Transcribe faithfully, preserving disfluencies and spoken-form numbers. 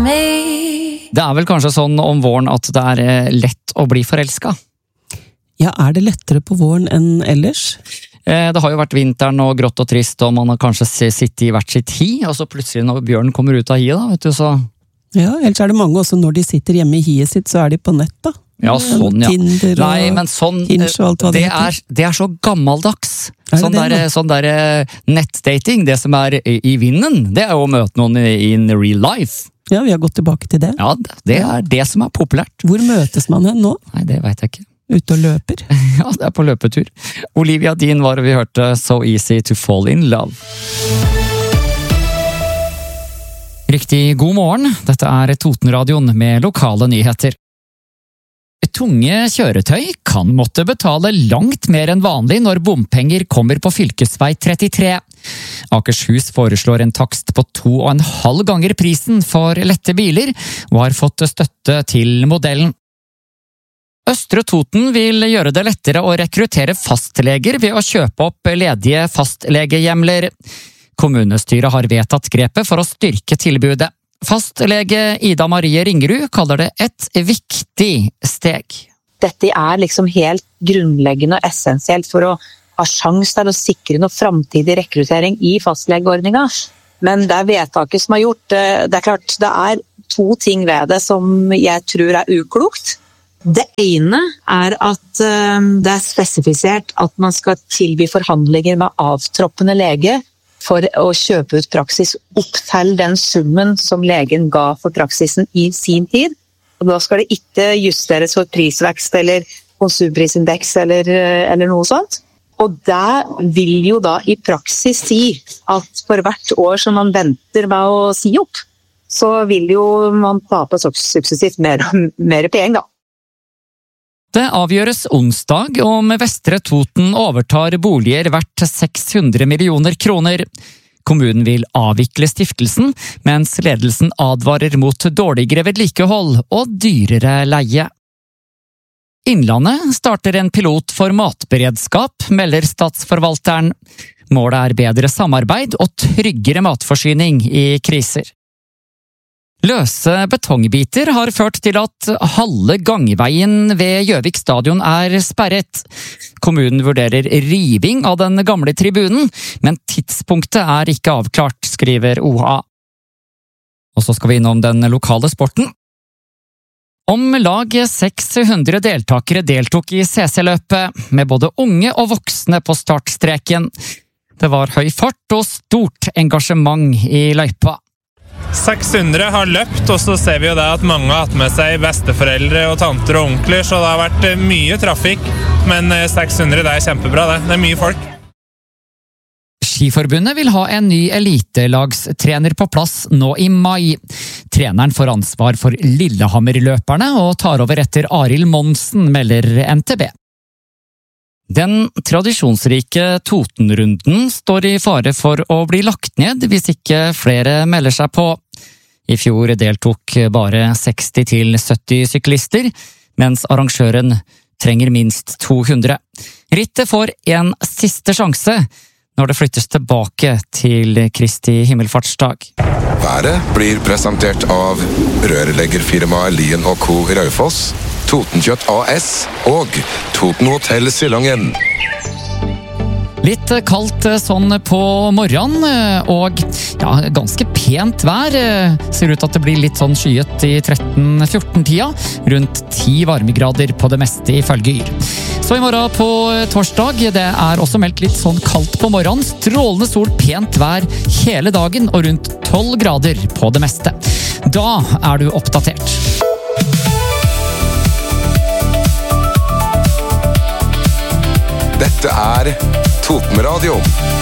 me. Det er vel kanskje sånn om våren at det er lett å bli forelsket? Ja, er det lettere på våren enn ellers? Det har jo vært vinteren og grått og trist, og man har kanskje sittet i hvert sitt hi, og så plutselig når bjørnen kommer ut av hiet, da, vet du, så... Ja, ellers er det mange også når de sitter hjemme i hiet sitt, så er de på nett, da. Ja, sånn, ja. Tinder og Nei, men sånn, Hinge og alt hva det det er, det er så gammeldags. Er det Sånn det, der, da? sånn der nettdating, det som er i i vinden, det er jo å møte noen i in real life. Ja, vi har gått tilbake til det. Ja, det er det som er populært. Hvor møtes man hen nå? Nei, det vet jeg ikke. Ute og løper? Ja, det er på løpetur. Olivia Dean var vi hørte So Easy to Fall in Love. Riktig god morgen, dette er Totenradioen med lokale nyheter. Tunge kjøretøy kan måtte betale langt mer enn vanlig når bompenger kommer på fylkesvei trettitre. Akershus foreslår en takst på to og en halv ganger prisen for lette biler, og har fått støtte til modellen. Østre Toten vil gjøre det lettere å rekruttere fastleger ved å kjøpe opp ledige fastlegehjemler. Kommunestyret har vedtatt grepet for å styrke tilbudet. Fastlege Ida Marie Ringerud kaller det et viktig steg. Dette er liksom helt grunnleggende og essensielt for å ha sjans til å sikre noe fremtidig rekruttering i fastlegeordninga. Men det er vedtaket som er gjort. Det er klart, det er to ting ved det som jeg tror er uklokt. Det ene er at det er spesifisert at man skal tilby forhandlinger med avtroppende lege for å kjøpe ut praksis opp til den summen som legen ga for praksisen i sin tid. Og da skal det ikke justeres for prisvekst eller konsumprisindeks eller, eller noe sånt. Og det vil jo da i praksis si at for hvert år som man venter med å si opp, så vil jo man tape suksessivt mer, mer penger da. Det avgjøres onsdag om Vestre Toten overtar boliger verdt seks hundre millioner kroner. Kommunen vil avvikle stiftelsen, mens ledelsen advarer mot dårligere vedlikehold og dyrere leie. Innlandet starter en pilot for matberedskap, melder statsforvalteren. Målet er bedre samarbeid og tryggere matforsyning i kriser. Løse betongbiter har ført til at halve gangveien ved Gjøvik stadion er sperret. Kommunen vurderer riving av den gamle tribunen, men tidspunktet er ikke avklart, skriver O A. Og så skal vi innom den lokale sporten. Om lag seks hundre deltakere deltok i C C-løpet, med både unge og voksne på startstreken. Det var høy fart og stort engasjement i løypa. seks hundre har løpt, og så ser vi jo det at mange har hatt med seg besteforeldre og tanter og onkler, så det har vært mye trafikk, men seks hundre det er kjempebra det, det er mye folk. Skiforbundet vil ha en ny elitelagstrener på plass nå i mai. Treneren får ansvar for Lillehammer-løperne og tar over etter Arild Monsen, melder N T B. Den tradisjonsrike Totenrunden står i fare for å bli lagt ned hvis ikke flere melder seg på. I fjor deltok bare seksti til sytti syklister, mens arrangøren trenger minst to hundre. Rittet får en siste sjanse når det flyttes tilbake til Kristi himmelfartsdag. Været blir presentert av rørleggerfirmaet Lien og Co. Raufoss, Totenkjøtt A S og Toten Hotel Silangen. Litt kaldt sånn på morgenen, og ja, ganske pent vær. Ser ut at det blir litt sånn skyet i tretten fjorten tida, rundt ti varmegrader på det meste ifølge Yr. Så i morgen på torsdag, det er også meldt litt sånn kaldt på morgenen, strålende sol, pent vær hele dagen og rundt tolv grader på det meste. Da er du oppdatert. Dette er Totenradioen.